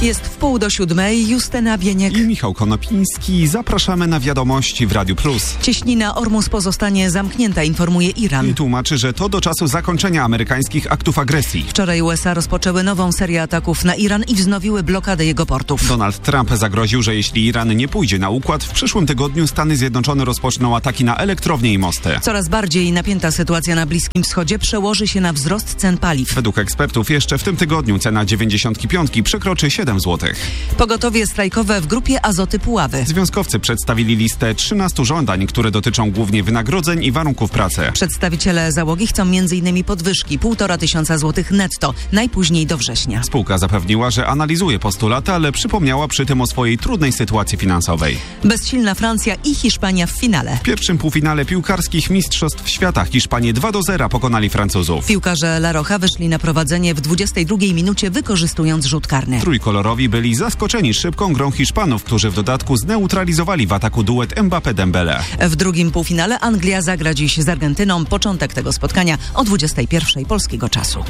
Jest 6:30, Justyna Bieniek i Michał Konopiński. Zapraszamy na wiadomości w Radiu Plus. Cieśnina Ormus pozostanie zamknięta, informuje Iran. I tłumaczy, że to do czasu zakończenia amerykańskich aktów agresji. Wczoraj USA rozpoczęły nową serię ataków na Iran i wznowiły blokadę jego portów. Donald Trump zagroził, że jeśli Iran nie pójdzie na układ, w przyszłym tygodniu Stany Zjednoczone rozpoczną ataki na elektrownie i mosty. Coraz bardziej napięta sytuacja na Bliskim Wschodzie przełoży się na wzrost cen paliw. Według ekspertów jeszcze w tym tygodniu cena 95 przekroczy 7 zł. Pogotowie strajkowe w Grupie Azoty Puławy. Związkowcy przedstawili listę 13 żądań, które dotyczą głównie wynagrodzeń i warunków pracy. Przedstawiciele załogi chcą m.in. podwyżki 1500 zł netto, najpóźniej do września. Spółka zapewniła, że analizuje postulaty, ale przypomniała przy tym o swojej trudnej sytuacji finansowej. Bezsilna Francja i Hiszpania w finale. W pierwszym półfinale piłkarskich Mistrzostw Świata Hiszpanie 2-0 pokonali Francuzów. Piłkarze La Roja wyszli na prowadzenie w 22 minucie, wykorzystując rzut karny. Trójkolorowi byli zaskoczeni szybką grą Hiszpanów, którzy w dodatku zneutralizowali w ataku duet Mbappé-Dembélé. W drugim półfinale Anglia zagra dziś z Argentyną. Początek tego spotkania o 21 polskiego czasu.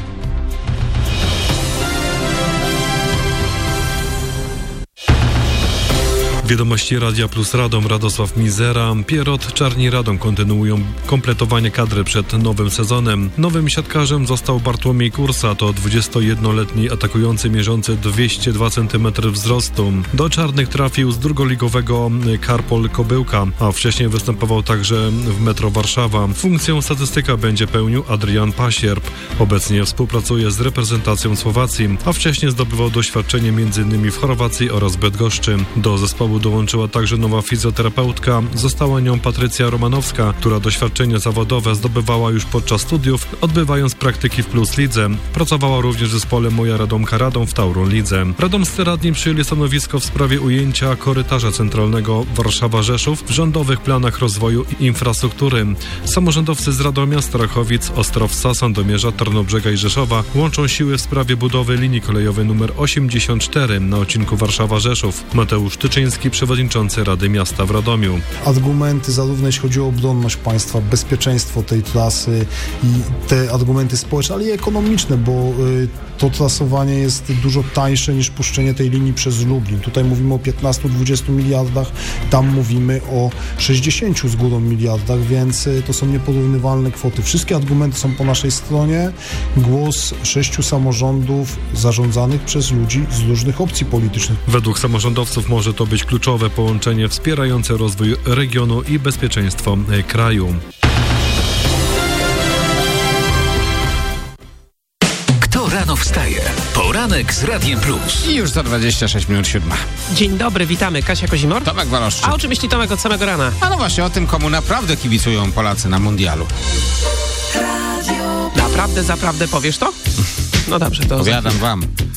Wiadomości Radia Plus Radom, Radosław Mizera. Pierrot Czarni Radom kontynuują kompletowanie kadry przed nowym sezonem. Nowym siatkarzem został Bartłomiej Kursa, to 21-letni atakujący mierzący 202 cm wzrostu. Do Czarnych trafił z drugoligowego Karpol Kobyłka, a wcześniej występował także w Metro Warszawa. Funkcję statystyka będzie pełnił Adrian Pasierb. Obecnie współpracuje z reprezentacją Słowacji, a wcześniej zdobywał doświadczenie m.in. w Chorwacji oraz Bydgoszczy. Do zespołu dołączyła także nowa fizjoterapeutka. Została nią Patrycja Romanowska, która doświadczenie zawodowe zdobywała już podczas studiów, odbywając praktyki w Plus Lidze. Pracowała również w zespole Moja Radomka Radom w Tauron Lidze. Radomscy radni przyjęli stanowisko w sprawie ujęcia korytarza centralnego Warszawa-Rzeszów w rządowych planach rozwoju i infrastruktury. Samorządowcy z Radomia, Starachowic, Ostrowca, Sandomierza, Tarnobrzega i Rzeszowa łączą siły w sprawie budowy linii kolejowej nr 84 na odcinku Warszawa-Rzeszów. Mateusz Tyczyński, przewodniczący Rady Miasta w Radomiu. Argumenty zarówno jeśli chodzi o obronność państwa, bezpieczeństwo tej trasy i te argumenty społeczne, ale i ekonomiczne, bo to trasowanie jest dużo tańsze niż puszczenie tej linii przez Lublin. Tutaj mówimy o 15-20 miliardach, tam mówimy o 60 z górą miliardach, więc to są nieporównywalne kwoty. Wszystkie argumenty są po naszej stronie. Głos 6 samorządów zarządzanych przez ludzi z różnych opcji politycznych. Według samorządowców może to być kluczowe połączenie wspierające rozwój regionu i bezpieczeństwo kraju. Kto rano wstaje? Poranek z Radiem Plus. I już za 26 minut 7. Dzień dobry, witamy. Kasia Kozimor. Tomek Waloszczyk. A oczywiście Tomek od samego rana. A no właśnie o tym, komu naprawdę kibicują Polacy na mundialu. Naprawdę, zaprawdę powiesz to? No dobrze, to... Powiadam wam.